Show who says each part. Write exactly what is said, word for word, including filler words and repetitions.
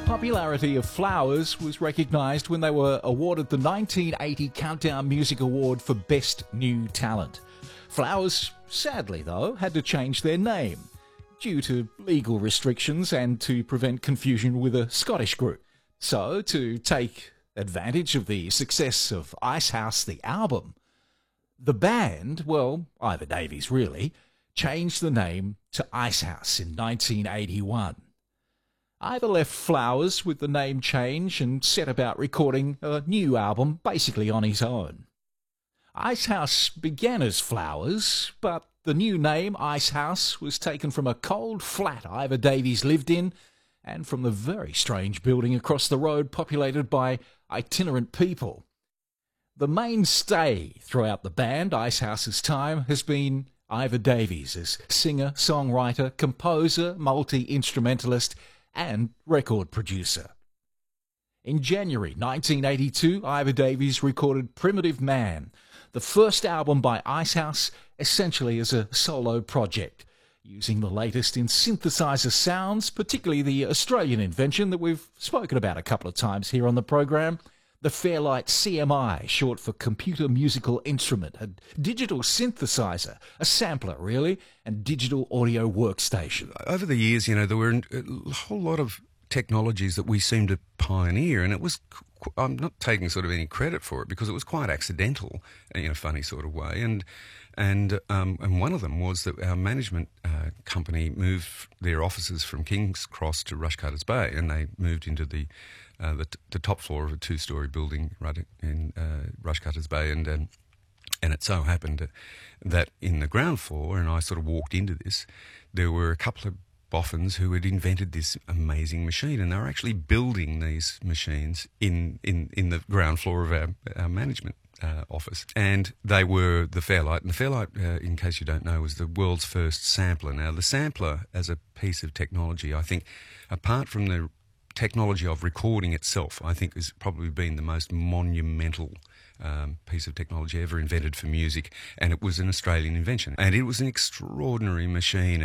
Speaker 1: popularity of Flowers was recognised when they were awarded the nineteen eighty Countdown Music Award for Best New Talent. Flowers, sadly though, had to change their name due to legal restrictions and to prevent confusion with a Scottish group. So, to take advantage of the success of Icehouse the album, the band, well, Ivor Davies really, changed the name to Icehouse in nineteen eighty-one. Ivor left Flowers with the name change and set about recording a new album basically on his own. Icehouse began as Flowers, but the new name Icehouse was taken from a cold flat Ivor Davies lived in and from the very strange building across the road populated by itinerant people. The mainstay throughout the band, Icehouse's time, has been Ivor Davies as singer, songwriter, composer, multi-instrumentalist and record producer. In January nineteen eighty-two, Ivor Davies recorded Primitive Man, the first album by Icehouse, essentially as a solo project, using the latest in synthesizer sounds, particularly the Australian invention that we've spoken about a couple of times here on the program, the Fairlight C M I, short for Computer Musical Instrument, a digital synthesizer, a sampler really, and digital audio workstation.
Speaker 2: Over the years, you know, there were a whole lot of technologies that we seemed to pioneer, and it was, I'm not taking sort of any credit for it because it was quite accidental in a funny sort of way, and and um, and one of them was that our management uh, company moved their offices from King's Cross to Rushcutters Bay, and they moved into the uh, the, the top floor of a two-storey building right in uh, Rushcutters Bay, and um, and it so happened that in the ground floor, and I sort of walked into this, there were a couple of boffins who had invented this amazing machine, and they were actually building these machines in, in, in the ground floor of our, our management uh, office. And they were the Fairlight. And the Fairlight, uh, in case you don't know, was the world's first sampler. Now, the sampler as a piece of technology, I think, apart from the technology of recording itself, I think has probably been the most monumental Um, piece of technology ever invented for music, and it was an Australian invention, and it was an extraordinary machine.